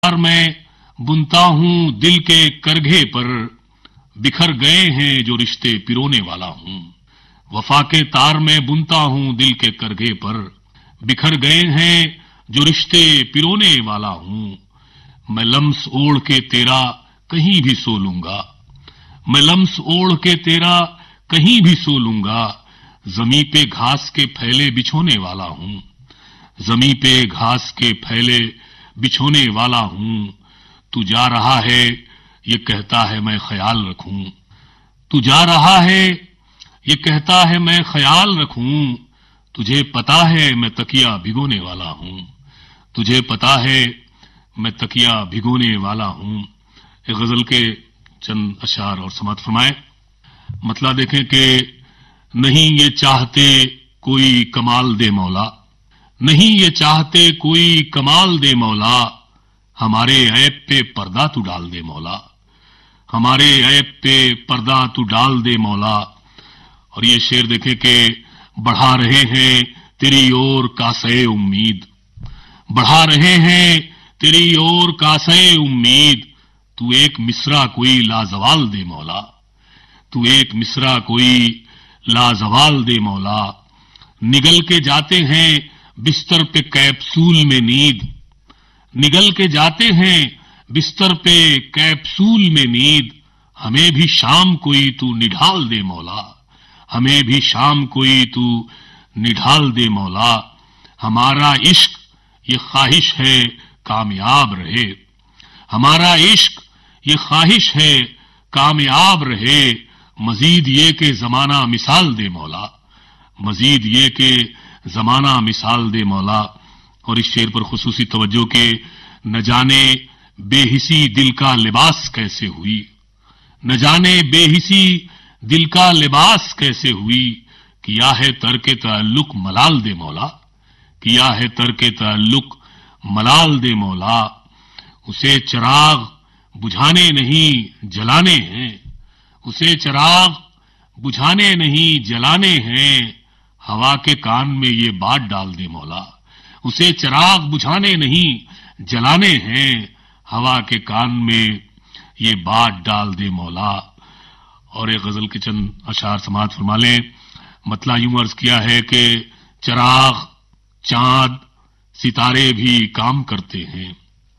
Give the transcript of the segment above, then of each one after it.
میں بنتا ہوں دل کے کرگھے پر، بکھر گئے ہیں جو رشتے پرونے والا ہوں۔ وفا کے تار میں بنتا ہوں دل کے کرگھے پر، بکھر گئے ہیں جو رشتے پرونے والا ہوں۔ میں لمس اوڑھ کے تیرا کہیں بھی سو لوں گا، میں لمس اوڑھ کے تیرا کہیں بھی سو لوں گا۔ زمیں پہ گھاس کے پھیلے بچھونے والا ہوں، زمیں پہ گھاس کے پھیلے بچھونے والا ہوں۔ تو جا رہا ہے یہ کہتا ہے میں خیال رکھوں، تو جا رہا ہے یہ کہتا ہے میں خیال رکھوں۔ تجھے پتا ہے میں تکیا بھگونے والا ہوں، تجھے پتا ہے میں تکیا بھگونے والا ہوں۔ ایک غزل کے چند اشعار اور سماعت فرمائیں۔ مطلب دیکھیں کہ نہیں یہ چاہتے کوئی کمال دے مولا، نہیں یہ چاہتے کوئی کمال دے مولا، ہمارے عیب پہ پردہ تو ڈال دے مولا، ہمارے عیب پہ پردہ تو ڈال دے مولا۔ اور یہ شعر دیکھیں کہ بڑھا رہے ہیں تیری اور کاسے امید، بڑھا رہے ہیں تیری اور کاسے امید۔ تو ایک مصرع کوئی لازوال دے مولا، تو ایک مصرع کوئی لازوال دے مولا۔ نگل کے جاتے ہیں بستر پہ کیپسول میں نیند، نگل کے جاتے ہیں بستر پہ کیپسول میں نیند۔ ہمیں بھی شام کوئی تو نڈھال دے مولا، ہمیں بھی شام کوئی تو نڈھال دے مولا۔ ہمارا عشق یہ خواہش ہے کامیاب رہے، ہمارا عشق یہ خواہش ہے کامیاب رہے۔ مزید یہ کہ زمانہ مثال دے مولا، مزید یہ کہ زمانہ مثال دے مولا۔ اور اس شعر پر خصوصی توجہ کہ نہ جانے بے حسی دل کا لباس کیسے ہوئی، نہ جانے بے حسی دل کا لباس کیسے ہوئی۔ کیا ہے ترک تعلق ملال دے مولا، کیا ہے ترک تعلق ملال دے مولا۔ اسے چراغ بجھانے نہیں جلانے ہیں، اسے چراغ بجھانے نہیں جلانے ہیں۔ ہوا کے کان میں یہ بات ڈال دے مولا، اسے چراغ بجھانے نہیں جلانے ہیں۔ ہوا کے کان میں یہ بات ڈال دے مولا۔ اور ایک غزل کے چند اشعار سماعت فرما لیں۔ مطلع یوں عرض کیا ہے کہ چراغ چاند ستارے بھی کام کرتے ہیں،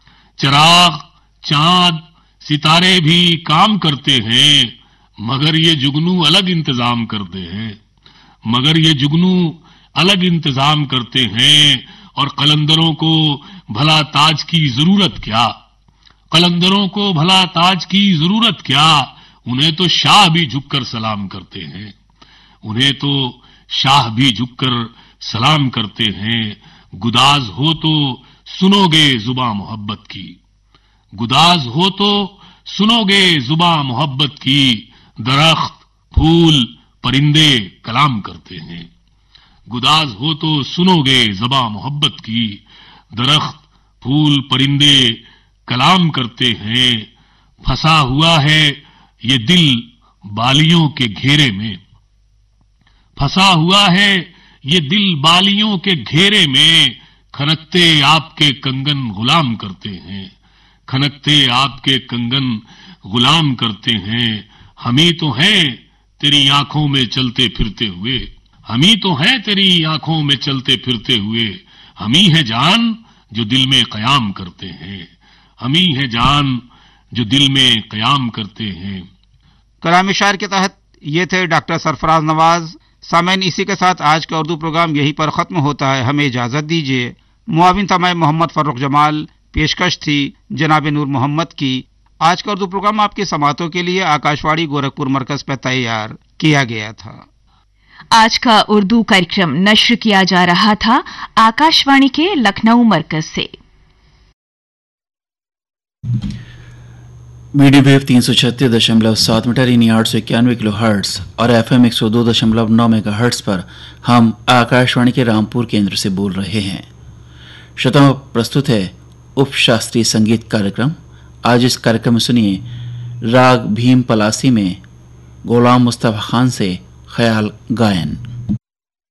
چراغ چاند ستارے بھی کام کرتے ہیں، مگر یہ جگنو الگ انتظام کرتے ہیں، مگر یہ جگنو الگ انتظام کرتے ہیں۔ اور قلندروں کو بھلا تاج کی ضرورت کیا، قلندروں کو بھلا تاج کی ضرورت کیا، انہیں تو شاہ بھی جھک کر سلام کرتے ہیں، انہیں تو شاہ بھی جھک کر سلام کرتے ہیں۔ گداز ہو تو سنو گے زباں محبت کی، گداز ہو تو سنو گے زباں محبت کی۔ درخت پھول پرندے کلام کرتے ہیں، گداز ہو تو سنو گے زباں محبت کی۔ درخت پھول پرندے کلام کرتے ہیں۔ پھنسا ہوا ہے یہ دل بالیوں کے گھیرے میں، پھنسا ہوا ہے یہ دل بالیوں کے گھیرے میں۔ کھنکتے آپ کے کنگن غلام کرتے ہیں، کھنکتے آپ کے کنگن غلام کرتے ہیں۔ ہم ہی تو ہیں تیری آنکھوں میں چلتے پھرتے ہوئے، ہم ہی تو ہیں تیری آنکھوں میں چلتے پھرتے ہوئے۔ ہم ہی ہے جان جو دل میں قیام کرتے ہیں، ہم ہی ہے جان جو دل میں قیام کرتے ہیں۔ کلام شاعر کے تحت یہ تھے ڈاکٹر سرفراز نواز۔ سامعین، اسی کے ساتھ آج کا اردو پروگرام یہیں پر ختم ہوتا ہے۔ ہمیں اجازت دیجیے۔ معاون تمام محمد فروخ جمال، پیشکش تھی جناب نور محمد کی۔ آج کا اردو پروگرام آپ کی سماعتوں کے لیے آکاشوانی گورکھپور مرکز پر تیار کیا گیا تھا۔ آج کا اردو कार्यक्रम نشر کیا جا رہا تھا آکاشوانی کے لکھنؤ مرکز سے۔ میڈیم ویو 336.7 میٹر یعنی 891 کلو ہرٹز اور FM 102.9 میگا ہرٹز پر ہم آکاشوانی کے رامپور کیندر سے بول رہے ہیں۔ شروتاؤں پرستت ہے اپ شاستری سنگیت کارکرم۔ آج اس کارکرم میں سنیے راگ بھیم پلاسی میں غلام مصطفی خان سے خیال گائن۔